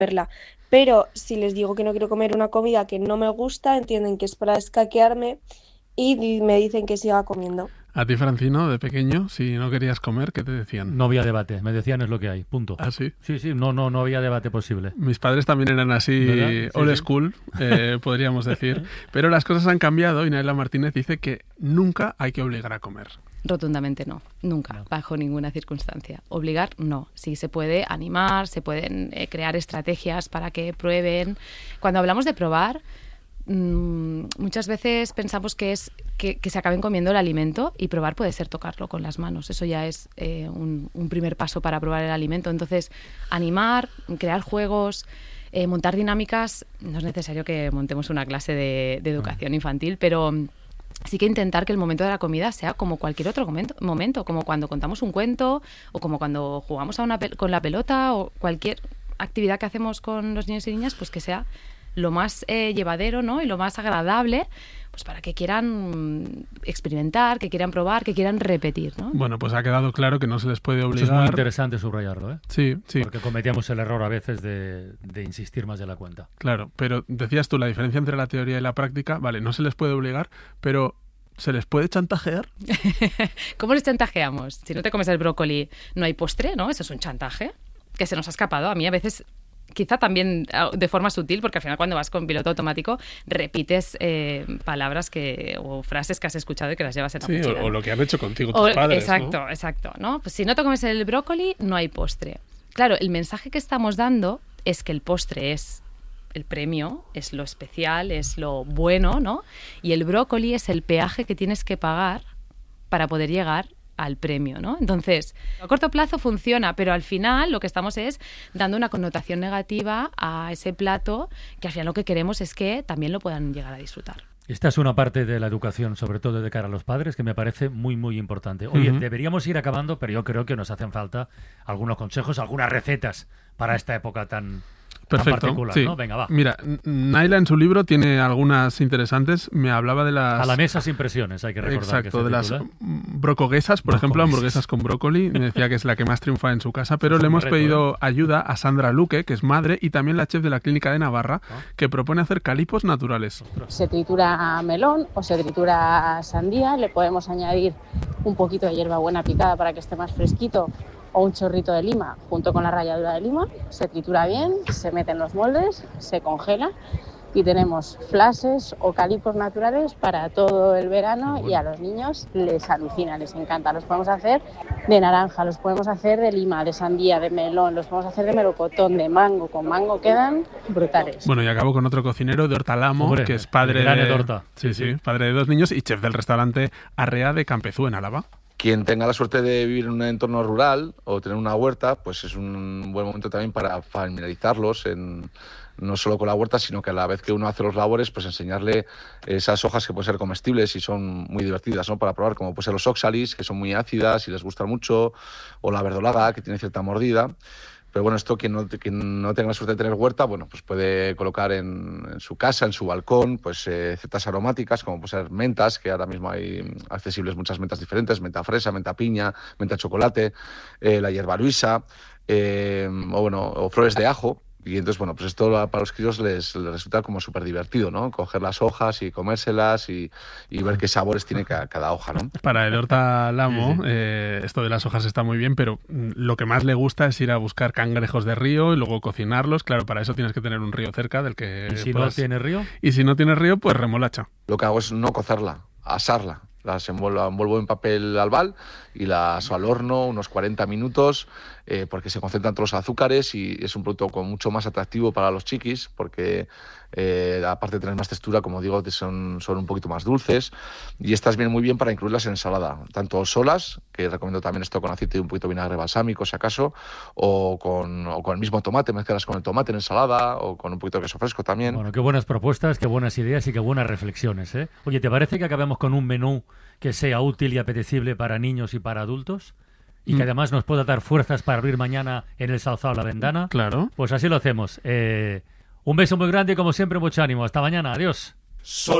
comerla. Pero si les digo que no quiero comer una comida que no me gusta, entienden que es para escaquearme y me dicen que siga comiendo. A ti, Francino, de pequeño, si no querías comer, ¿qué te decían? No había debate, me decían es lo que hay, punto. ¿Ah, sí? Sí, no había debate posible. Mis padres también eran así, ¿verdad? Sí, old sí. school, podríamos decir. Pero las cosas han cambiado y Naila Martínez dice que nunca hay que obligar a comer. Rotundamente no, nunca, No. bajo ninguna circunstancia. Obligar, no. Sí se puede animar, se pueden crear estrategias para que prueben. Cuando hablamos de probar, muchas veces pensamos que es que se acaben comiendo el alimento, y probar puede ser tocarlo con las manos. Eso ya es un primer paso para probar el alimento. Entonces, animar, crear juegos, montar dinámicas. No es necesario que montemos una clase de educación infantil, pero sí que intentar que el momento de la comida sea como cualquier otro momento, como cuando contamos un cuento o como cuando jugamos con la pelota, o cualquier actividad que hacemos con los niños y niñas, pues que sea lo más llevadero, ¿no? Y lo más agradable, pues para que quieran experimentar, que quieran probar, que quieran repetir, ¿no? Bueno, pues ha quedado claro que no se les puede Eso obligar. es muy interesante subrayarlo, ¿eh? Sí, sí. Porque cometíamos el error a veces de insistir más de la cuenta. Claro, pero decías tú, la diferencia entre la teoría y la práctica, vale, no se les puede obligar, pero ¿se les puede chantajear? ¿Cómo les chantajeamos? Si no te comes el brócoli, no hay postre, ¿no? Eso es un chantaje que se nos ha escapado. A mí a veces, quizá también de forma sutil, porque al final cuando vas con piloto automático repites palabras o frases que has escuchado y que las llevas en la Sí, mochila. o lo que han hecho contigo tus padres, Exacto, ¿no? exacto, ¿no? Pues si no te comes el brócoli, no hay postre. Claro, el mensaje que estamos dando es que el postre es el premio, es lo especial, es lo bueno, ¿no? Y el brócoli es el peaje que tienes que pagar para poder llegar al premio, ¿no? Entonces, a corto plazo funciona, pero al final lo que estamos es dando una connotación negativa a ese plato, que al final lo que queremos es que también lo puedan llegar a disfrutar. Esta es una parte de la educación, sobre todo de cara a los padres, que me parece muy, muy importante. Oye, deberíamos ir acabando, pero yo creo que nos hacen falta algunos consejos, algunas recetas para esta época tan Perfecto, particular, sí. ¿no? Venga, va. Mira, Naila en su libro tiene algunas interesantes. Me hablaba de las... A la mesa sin presiones, hay que recordar. Exacto, que de se las titula. brocoguesas, por ejemplo, hamburguesas con brócoli. Me decía que es la que más triunfa en su casa, pero Es le un hemos reto, pedido ayuda a Sandra Luque, que es madre, y también la chef de la Clínica de Navarra, que propone hacer calipos naturales. Se tritura melón o se tritura sandía, le podemos añadir un poquito de hierbabuena picada para que esté más fresquito, o un chorrito de lima junto con la ralladura de lima. Se tritura bien, se mete en los moldes, se congela y tenemos flashes o calipos naturales para todo el verano, y a los niños les alucina, les encanta. Los podemos hacer de naranja, los podemos hacer de lima, de sandía, de melón, los podemos hacer de melocotón, de mango. Con mango quedan brutales. Bueno, y acabo con otro cocinero de Hortalamo, Hombre, que es padre el gran de... Edorta. Sí, padre de 2 niños y chef del restaurante Arrea de Campezú, en Álava. Quien tenga la suerte de vivir en un entorno rural o tener una huerta, pues es un buen momento también para familiarizarlos no solo con la huerta, sino que a la vez que uno hace los labores, pues enseñarle esas hojas que pueden ser comestibles y son muy divertidas, ¿no? Para probar, como pueden ser los oxalis, que son muy ácidas y les gustan mucho, o la verdolaga, que tiene cierta mordida. Pero bueno, esto quien no tenga la suerte de tener huerta, bueno, pues puede colocar en su casa, en su balcón, pues ciertas aromáticas, como pueden ser mentas, que ahora mismo hay accesibles muchas mentas diferentes: menta fresa, menta piña, menta chocolate, la hierba luisa, o flores de ajo. Y entonces, bueno, pues esto para los críos les resulta como súper divertido, ¿no? Coger las hojas y comérselas y ver qué sabores tiene cada hoja, ¿no? Para el Hortalamo, esto de las hojas está muy bien, pero lo que más le gusta es ir a buscar cangrejos de río y luego cocinarlos. Claro, para eso tienes que tener un río cerca del que ¿Y si puedas... no tiene río? Y si no tienes río, pues remolacha. Lo que hago es no cocerla, asarla. Las envuelvo en papel albal y las al horno unos 40 minutos, porque se concentran todos los azúcares y es un producto mucho más atractivo para los chiquis, porque aparte de tener más textura, como digo, son un poquito más dulces, y estas vienen muy bien para incluirlas en ensalada, tanto solas, que recomiendo también esto con aceite y un poquito de vinagre balsámico si acaso, o con el mismo tomate, mezclas con el tomate en ensalada, o con un poquito de queso fresco también. Bueno, qué buenas propuestas, qué buenas ideas y qué buenas reflexiones, ¿eh? Oye, ¿te parece que acabemos con un menú que sea útil y apetecible para niños y para adultos? Y que además nos pueda dar fuerzas para abrir mañana en el Salzao la Vendana. Claro. Pues así lo hacemos. Un beso muy grande y como siempre mucho ánimo. Hasta mañana. Adiós. Solo